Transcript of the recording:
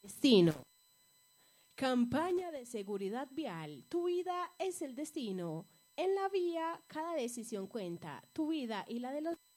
destino. Campaña de seguridad vial. Tu vida es el destino. En la vía, cada decisión cuenta. Tu vida y la de los